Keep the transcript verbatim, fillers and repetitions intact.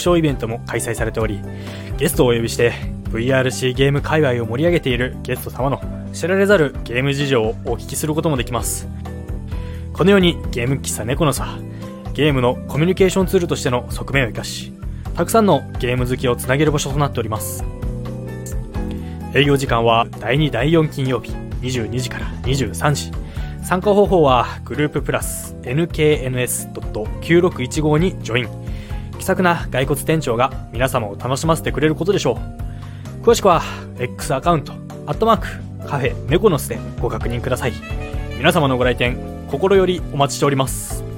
笑イベントも開催されており、ゲストをお呼びして ブイアールシー ゲーム界隈を盛り上げているゲスト様の知られざるゲーム事情をお聞きすることもできます。このようにゲーム喫茶猫の巣はゲームのコミュニケーションツールとしての側面を生かし、たくさんのゲーム好きをつなげる場所となっております。営業時間はだいにだいよん金曜日にじゅうにじからにじゅうさんじ。参加方法はグループプラス エヌケーエヌエスドットきゅうろくいちご にジョイン。気さくな骸骨店長が皆様を楽しませてくれることでしょう。詳しくは X アカウントアットマークカフェ猫の巣でご確認ください。皆様のご来店心よりお待ちしております。